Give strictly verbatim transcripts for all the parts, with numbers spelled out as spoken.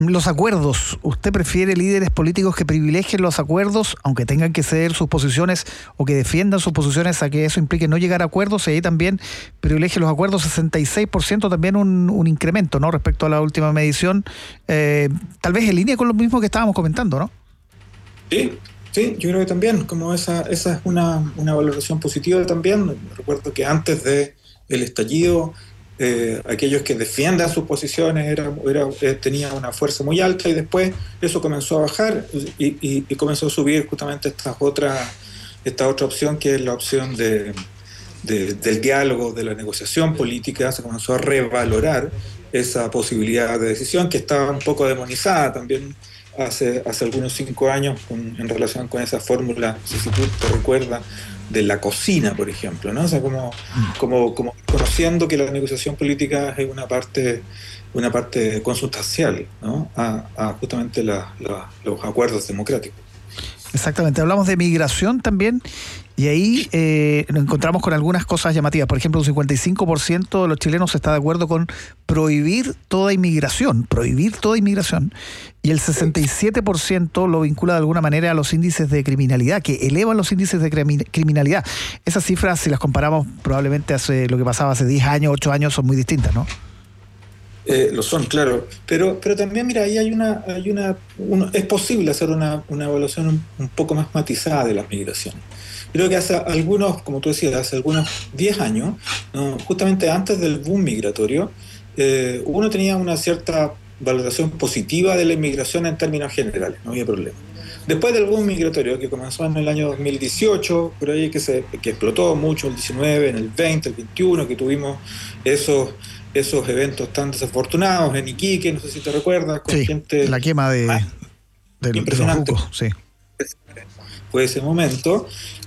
Los acuerdos. ¿Usted prefiere líderes políticos que privilegien los acuerdos, aunque tengan que ceder sus posiciones o que defiendan sus posiciones a que eso implique no llegar a acuerdos? Y ahí también privilegia los acuerdos, sesenta y seis por ciento, también un, un incremento, ¿no? Respecto a la última medición, eh, tal vez en línea con lo mismo que estábamos comentando, ¿no? Sí, sí, yo creo que también, como esa, esa es una, una valoración positiva también. Recuerdo que antes de el estallido, Eh, aquellos que defiendan sus posiciones era, era, eh, tenía una fuerza muy alta, y después eso comenzó a bajar y, y, y comenzó a subir justamente esta otra, esta otra opción, que es la opción de, de, del diálogo, de la negociación política. Se comenzó a revalorar esa posibilidad de decisión, que estaba un poco demonizada también hace, hace algunos cinco años con, en relación con esa fórmula, si tú te recuerdas, de la cocina, por ejemplo, ¿no? O sea, como, como, como conociendo que la negociación política es una parte, una parte consustancial, ¿no? a, a justamente la, la, los acuerdos democráticos. Exactamente, hablamos de migración también, y ahí eh, nos encontramos con algunas cosas llamativas. Por ejemplo, un cincuenta y cinco por ciento de los chilenos está de acuerdo con prohibir toda inmigración, prohibir toda inmigración, y el sesenta y siete por ciento lo vincula de alguna manera a los índices de criminalidad, que elevan los índices de criminalidad. Esas cifras, si las comparamos probablemente hace lo que pasaba hace diez años, ocho años, son muy distintas, ¿no? Eh, lo son, claro, pero pero también, mira, ahí hay una hay una uno, es posible hacer una, una evaluación un, un poco más matizada de las migraciones. Creo que hace algunos, como tú decías, hace algunos diez años, ¿no? Justamente antes del boom migratorio, eh, uno tenía una cierta valoración positiva de la inmigración en términos generales, no había problema. Después del boom migratorio, que comenzó en el año dos mil dieciocho, por ahí que, se, que explotó mucho, el diecinueve, en el veinte, el veintiuno, que tuvimos esos esos eventos tan desafortunados en Iquique, no sé si te recuerdas, con sí, gente... la quema de, ah, de, impresionante. de los bucos, sí. Fue ese momento.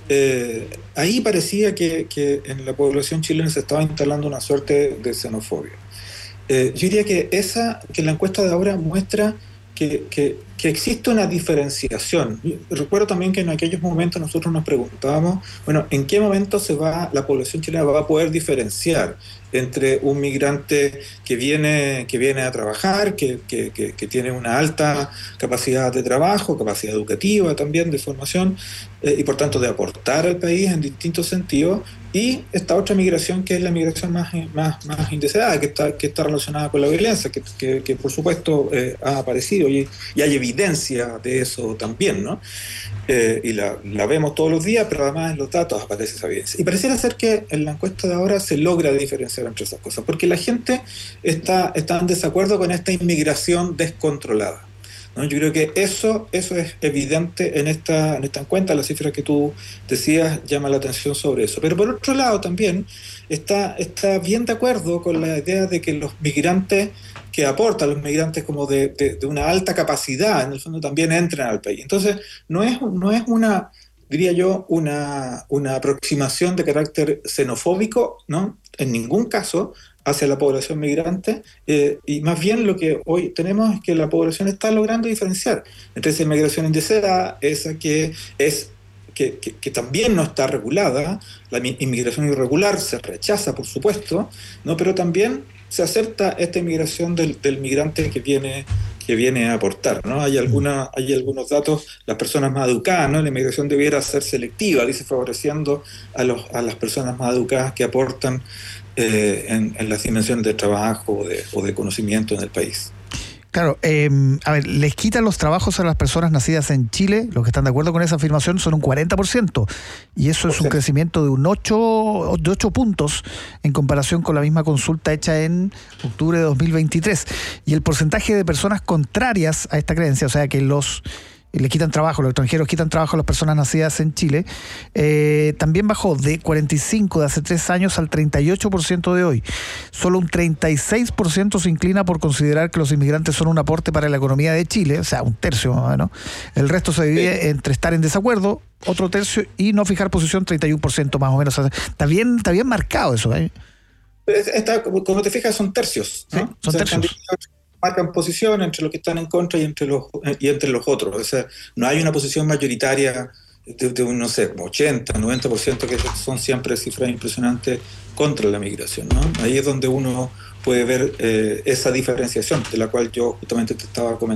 Eh, ahí parecía que, que en la población chilena se estaba instalando una suerte de xenofobia. Eh, yo diría que esa, que la encuesta de ahora muestra que, que, que existe una diferenciación. Recuerdo también que en aquellos momentos nosotros nos preguntábamos, bueno, ¿en qué momento se va la población chilena va a poder diferenciar entre un migrante que viene, que viene a trabajar, que, que, que, que tiene una alta capacidad de trabajo, capacidad educativa también, de formación, eh, y por tanto de aportar al país en distintos sentidos, y esta otra migración, que es la migración más, más, más indeseada, que está, que está relacionada con la violencia, que, que, que por supuesto eh, ha aparecido, y, y hay evidencia de eso también, ¿no? Eh, y la, la vemos todos los días, pero además en los datos aparece esa evidencia. Y pareciera ser que en la encuesta de ahora se logra diferenciar entre esas cosas, porque la gente está, está en desacuerdo con esta inmigración descontrolada, ¿no? Yo creo que eso, eso es evidente en esta, en esta encuesta. Las cifras que tú decías llaman la atención sobre eso. Pero por otro lado también está, está bien de acuerdo con la idea de que los migrantes que aportan, los migrantes como de, de, de una alta capacidad, en el fondo también entran al país. Entonces, no es, no es una, diría yo, una, una aproximación de carácter xenofóbico, ¿no? En ningún caso, hacia la población migrante, eh, y más bien lo que hoy tenemos es que la población está logrando diferenciar entre esa inmigración indeseada, esa que es que, que, que también no está regulada, la inmigración irregular se rechaza, por supuesto, ¿no? Pero también se acepta esta inmigración del, del migrante que viene que viene a aportar, ¿no? Hay alguna, hay algunos datos, las personas más educadas, ¿no? La inmigración debiera ser selectiva, dice, favoreciendo a los a las personas más educadas que aportan eh, en, en las dimensiones de trabajo o de, o de conocimiento en el país. Claro, eh, a ver, les quitan los trabajos a las personas nacidas en Chile. Los que están de acuerdo con esa afirmación son un cuarenta por ciento, y eso es un crecimiento de un ocho, de ocho puntos en comparación con la misma consulta hecha en octubre de dos mil veintitrés. Y el porcentaje de personas contrarias a esta creencia, o sea que los le quitan trabajo, los extranjeros quitan trabajo a las personas nacidas en Chile, eh, también bajó de cuarenta y cinco de hace tres años al treinta y ocho por ciento de hoy. Solo un treinta y seis por ciento se inclina por considerar que los inmigrantes son un aporte para la economía de Chile, o sea, un tercio más o menos. El resto se divide entre estar en desacuerdo, otro tercio, y no fijar posición, treinta y uno por ciento más o menos. O sea, está bien, está bien marcado eso, ¿eh? Está, como te fijas, son tercios, ¿no? Sí, son o sea, tercios. Marcan posición entre los que están en contra y entre los y entre los otros. O sea, no hay una posición mayoritaria de, de un, no sé, ochenta, noventa por ciento, que son siempre cifras impresionantes contra la migración, ¿no? Ahí es donde uno puede ver eh, esa diferenciación de la cual yo justamente te estaba comentando.